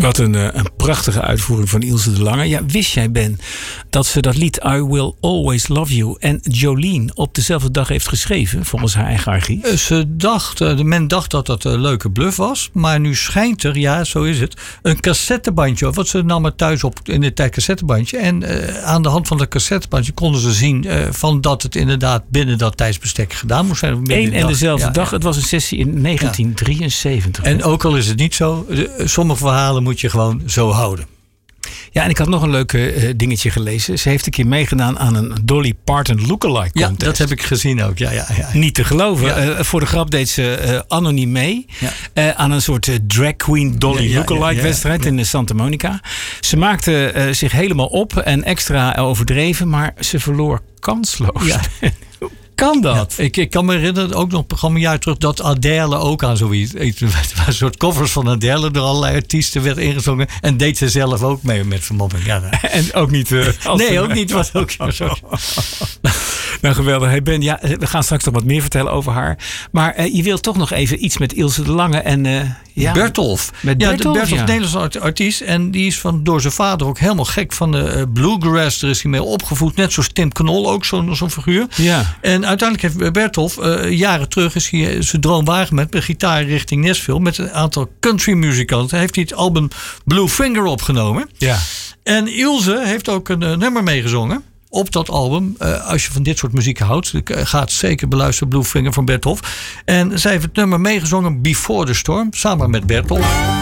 Wat een prachtige uitvoering van Ilse de Lange. Ja, wist jij, Ben, dat ze dat lied I Will Always Love You en Jolene op dezelfde dag heeft geschreven, volgens haar eigen archief? Men dacht dat dat een leuke bluff was. Maar nu schijnt er, ja, zo is het, een cassettebandje. Want ze namen thuis op in de tijd cassettebandje. En aan de hand van dat cassettebandje konden ze zien van dat het inderdaad binnen dat tijdsbestek gedaan moest zijn. Eén en dezelfde dag. Het was een sessie in 1973. En ook al is het niet zo, sommige verhalen moet je gewoon zo houden. Ja, en ik had nog een leuk dingetje gelezen. Ze heeft een keer meegedaan aan een Dolly Parton lookalike contest. Ja, dat heb ik gezien ook. Ja. Niet te geloven. Ja. Voor de grap deed ze anoniem mee. Ja. Aan een soort drag queen Dolly lookalike wedstrijd in Santa Monica. Ze maakte zich helemaal op en extra overdreven, maar ze verloor kansloos. Ja. Kan dat? Ja, ik kan me herinneren, ook nog een jaar terug, dat Adele ook aan zoiets. Een soort covers van Adele door allerlei artiesten werd ingezongen. En deed ze zelf ook mee met vermomming. Ja, en ook niet. Ook niet. Was ook zo. Nou, geweldig. Hey Ben, ja, we gaan straks nog wat meer vertellen over haar. Maar je wilt toch nog even iets met Ilse de Lange en Bertolf. Bertolf, Nederlandse artiest. En die is door zijn vader ook helemaal gek van de bluegrass. Daar is hij mee opgevoed. Net zoals Tim Knol, ook zo'n figuur. Ja. En uiteindelijk heeft Bertolf, jaren terug, is hij zijn droom waargemaakt met gitaar richting Nashville. Met een aantal country muzikanten. Heeft hij het album Blue Finger opgenomen. Ja. En Ilse heeft ook een nummer meegezongen op dat album. Als je van dit soort muziek houdt, ga het zeker beluisteren, Blue Finger van Bertolf. En zij heeft het nummer meegezongen Before the Storm, samen met Bertolf.